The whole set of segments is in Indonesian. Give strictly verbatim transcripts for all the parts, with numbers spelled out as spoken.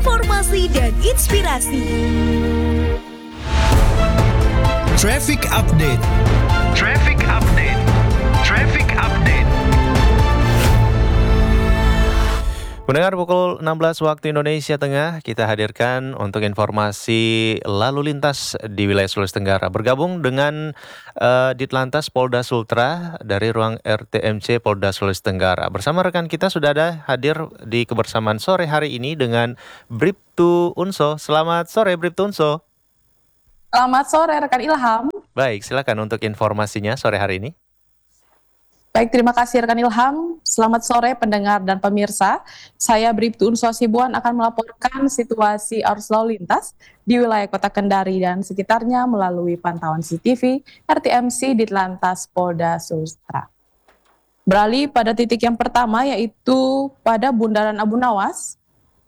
informasi dan inspirasi. Traffic Update. Traffic Update. Traffic Update. Pendengar, pukul enam belas waktu Indonesia Tengah, kita hadirkan untuk informasi lalu lintas di wilayah Sulawesi Tenggara. Bergabung dengan uh, Ditlantas Polda Sultra dari ruang R T M C Polda Sulawesi Tenggara. Bersama rekan kita sudah ada hadir di kebersamaan sore hari ini dengan Bribtu Unso. Selamat sore Bribtu Unso. Selamat sore rekan Ilham. Baik, silakan untuk informasinya sore hari ini. Baik, terima kasih rekan Ilham. Selamat sore pendengar dan pemirsa. Saya Bribtu Unso Sibuan akan melaporkan situasi arus lalu lintas di wilayah Kota Kendari dan sekitarnya melalui pantauan C C T V R T M C Ditlantas Polda Sultra. Beralih pada titik yang pertama yaitu pada Bundaran Abu Nawas.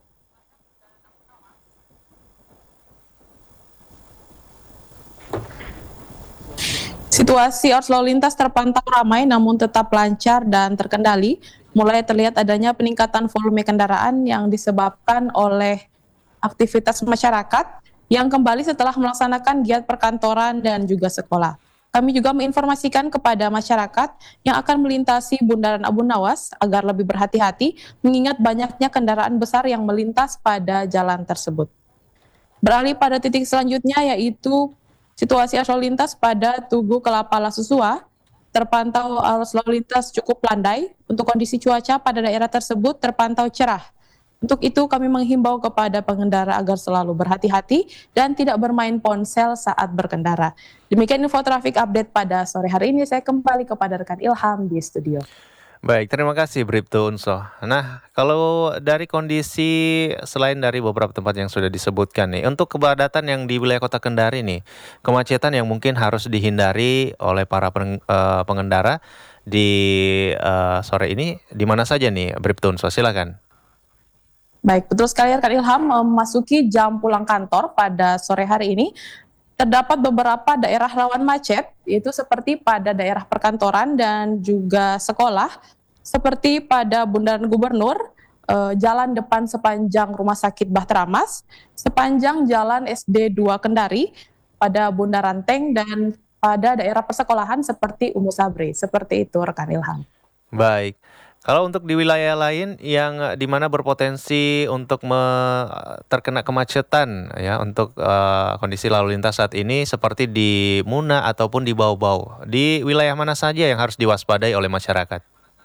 Situasi arus lalu lintas terpantau ramai namun tetap lancar dan terkendali. Mulai terlihat adanya peningkatan volume kendaraan yang disebabkan oleh aktivitas masyarakat yang kembali setelah melaksanakan giat perkantoran dan juga sekolah. Kami juga menginformasikan kepada masyarakat yang akan melintasi Bundaran Abu Nawas agar lebih berhati-hati mengingat banyaknya kendaraan besar yang melintas pada jalan tersebut. Beralih pada titik selanjutnya yaitu situasi arus lalu lintas pada Tugu Kelapa Lasusua, terpantau arus lalu lintas cukup landai. Untuk kondisi cuaca pada daerah tersebut terpantau cerah. Untuk itu kami menghimbau kepada pengendara agar selalu berhati-hati dan tidak bermain ponsel saat berkendara. Demikian info traffic update pada sore hari ini. Saya kembali kepada rekan Ilham di studio. Baik, terima kasih Bribtu Unso. Nah, kalau dari kondisi selain dari beberapa tempat yang sudah disebutkan nih, untuk kepadatan yang di wilayah Kota Kendari nih, kemacetan yang mungkin harus dihindari oleh para peng, uh, pengendara di uh, sore ini, di mana saja nih Bribtu Unso? Silakan. Baik, betul sekali rekan Ilham, memasuki jam pulang kantor pada sore hari ini, terdapat beberapa daerah rawan macet, yaitu seperti pada daerah perkantoran dan juga sekolah, seperti pada Bundaran Gubernur, eh, jalan depan sepanjang Rumah Sakit Bahtera Mas, sepanjang Jalan S D dua Kendari, pada Bundaran Teng, dan pada daerah persekolahan seperti Umu Sabri. Seperti itu, rekan Ilham. Baik. Kalau untuk di wilayah lain yang di mana berpotensi untuk me- terkena kemacetan ya untuk uh, kondisi lalu lintas saat ini seperti di Muna ataupun di Bau-Bau, di wilayah mana saja yang harus diwaspadai oleh masyarakat?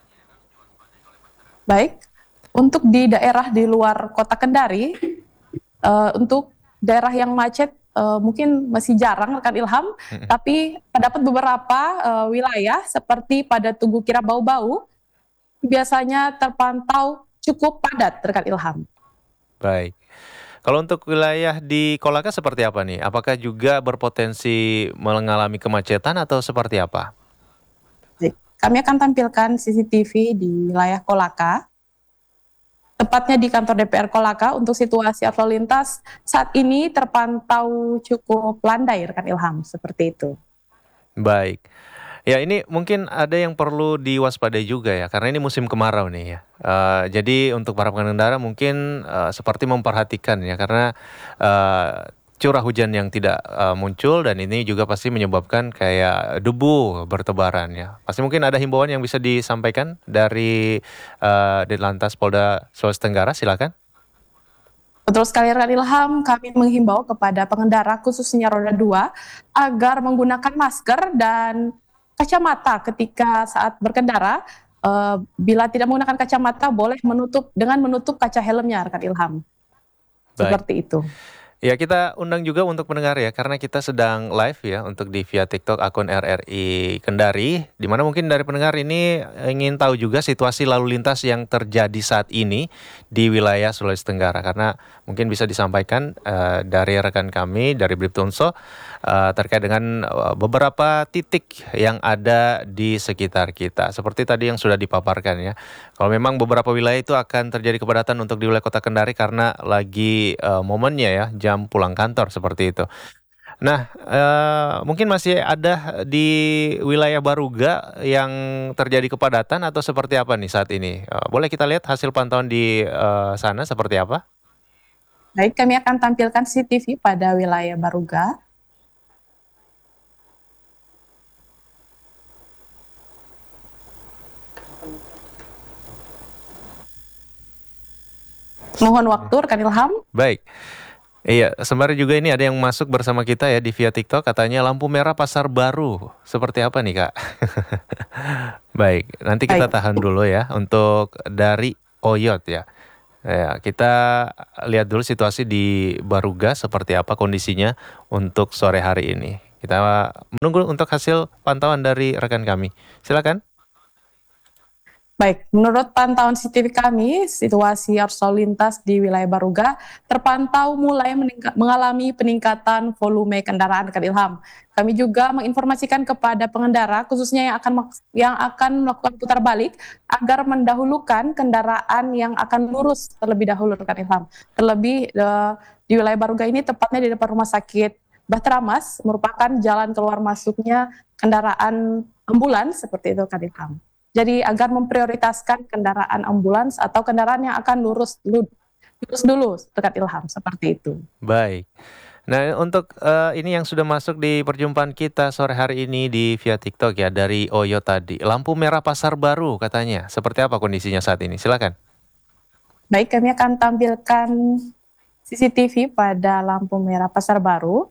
Baik, untuk di daerah di luar Kota Kendari, uh, untuk daerah yang macet uh, mungkin masih jarang rekan Ilham, hmm. tapi terdapat beberapa uh, wilayah seperti pada Tugu Kira Bau-Bau biasanya terpantau cukup padat rekan Ilham. Baik. Kalau untuk wilayah di Kolaka seperti apa nih? Apakah juga berpotensi mengalami kemacetan atau seperti apa? Kami akan tampilkan C C T V di wilayah Kolaka, tepatnya di kantor D P R Kolaka. Untuk situasi arus lalu lintas saat ini terpantau cukup landai rekan Ilham, seperti itu. Baik. Ya, ini mungkin ada yang perlu diwaspadai juga ya, karena ini musim kemarau nih ya. Uh, jadi untuk para pengendara mungkin uh, seperti memperhatikan ya, karena uh, curah hujan yang tidak uh, muncul dan ini juga pasti menyebabkan kayak debu bertebaran ya. Pasti mungkin ada himbauan yang bisa disampaikan dari uh, Ditlantas Polda Sulawesi Tenggara, silakan. Betul sekali rekan Ilham, kami menghimbau kepada pengendara khususnya roda dua agar menggunakan masker dan kacamata ketika saat berkendara. Uh, bila tidak menggunakan kacamata boleh menutup dengan menutup kaca helmnya rekan Ilham. Baik. Seperti itu. Ya, kita undang juga untuk pendengar ya, karena kita sedang live ya untuk di via TikTok akun R R I Kendari, di mana mungkin dari pendengar ini ingin tahu juga situasi lalu lintas yang terjadi saat ini di wilayah Sulawesi Tenggara, karena mungkin bisa disampaikan uh, dari rekan kami dari Bribtu Unso uh, terkait dengan uh, beberapa titik yang ada di sekitar kita. Seperti tadi yang sudah dipaparkan ya. Kalau memang beberapa wilayah itu akan terjadi kepadatan untuk di wilayah Kota Kendari karena lagi uh, momennya ya, jam pulang kantor seperti itu. Nah, uh, mungkin masih ada di wilayah Baruga yang terjadi kepadatan atau seperti apa nih saat ini? Uh, boleh kita lihat hasil pantauan di uh, sana seperti apa? Baik, kami akan tampilkan C C T V pada wilayah Baruga. Mohon waktu, rekan Ilham. Baik. Iya, sembari juga ini ada yang masuk bersama kita ya di via TikTok, katanya lampu merah Pasar Baru. Seperti apa nih, Kak? Baik, nanti kita Baik. tahan dulu ya untuk dari Oyot ya. Ya, kita lihat dulu situasi di Baruga seperti apa kondisinya untuk sore hari ini. Kita menunggu untuk hasil pantauan dari rekan kami. Silakan. Baik, menurut pantauan C C T V kami, situasi arus lalu lintas di wilayah Baruga terpantau mulai meningka- mengalami peningkatan volume kendaraan, rekan Ilham. Kami juga menginformasikan kepada pengendara, khususnya yang akan mak- yang akan melakukan putar balik, agar mendahulukan kendaraan yang akan lurus terlebih dahulu, rekan Ilham. Terlebih eh, di wilayah Baruga ini, tepatnya di depan rumah sakit Bahtera Mas, merupakan jalan keluar masuknya kendaraan ambulans seperti itu, rekan Ilham. Jadi agar memprioritaskan kendaraan ambulans atau kendaraan yang akan lurus dulu, lurus dulu dekat Ilham, seperti itu. Baik. Nah, untuk eh, ini yang sudah masuk di perjumpaan kita sore hari ini di via TikTok ya dari Oyo tadi. Lampu merah Pasar Baru katanya. Seperti apa kondisinya saat ini? Silakan. Baik, kami akan tampilkan C C T V pada lampu merah Pasar Baru.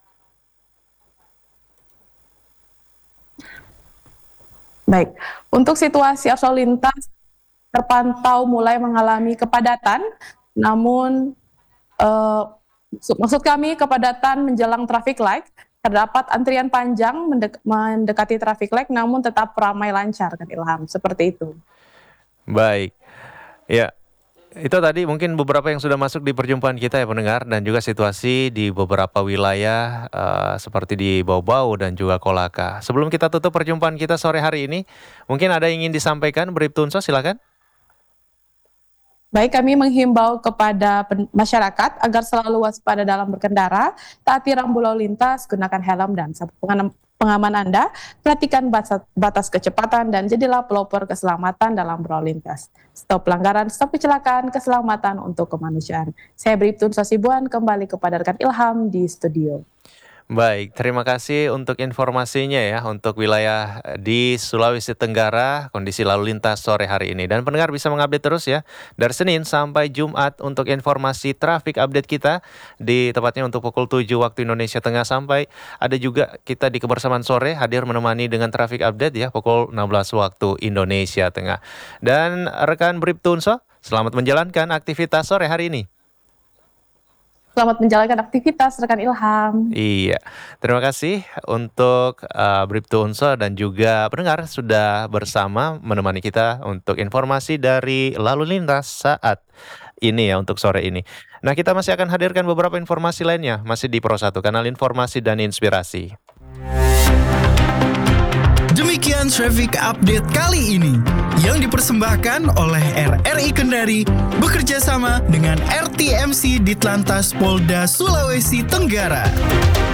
Baik, untuk situasi arus lalu lintas terpantau mulai mengalami kepadatan, namun eh, maksud maksud kami kepadatan menjelang traffic light, terdapat antrian panjang mendek- mendekati traffic light, namun tetap ramai lancar, kan Ilham, seperti itu. Baik. Ya, itu tadi mungkin beberapa yang sudah masuk di perjumpaan kita ya pendengar, dan juga situasi di beberapa wilayah eh, seperti di Bau-Bau dan juga Kolaka. Sebelum kita tutup perjumpaan kita sore hari ini, mungkin ada yang ingin disampaikan, Bribtu Unso, silakan. Baik, kami menghimbau kepada pen- masyarakat agar selalu waspada dalam berkendara, taati rambu lalu lintas, gunakan helm dan sabuk pengaman, pengaman Anda, perhatikan batas, batas kecepatan, dan jadilah pelopor keselamatan dalam berlalu lintas. Stop pelanggaran, stop kecelakaan, keselamatan untuk kemanusiaan. Saya Bribtu Sasibuan, kembali kepada rekan Ilham di studio. Baik, terima kasih untuk informasinya ya untuk wilayah di Sulawesi Tenggara, kondisi lalu lintas sore hari ini. Dan pendengar bisa mengupdate terus ya dari Senin sampai Jumat untuk informasi traffic update kita di tepatnya untuk pukul tujuh waktu Indonesia Tengah, sampai ada juga kita di kebersamaan sore hadir menemani dengan traffic update ya pukul enam belas waktu Indonesia Tengah. Dan rekan Bribtu Unso, selamat menjalankan aktivitas sore hari ini. Selamat menjalankan aktivitas rekan Ilham. Iya, terima kasih untuk uh, Bribtu Unso dan juga pendengar sudah bersama menemani kita untuk informasi dari lalu lintas saat ini ya untuk sore ini. Nah, kita masih akan hadirkan beberapa informasi lainnya masih di Pro satu, kanal informasi dan inspirasi. Demikian traffic update kali ini yang dipersembahkan oleh R R I Kendari bekerja sama dengan R T M C Ditlantas Polda Sulawesi Tenggara.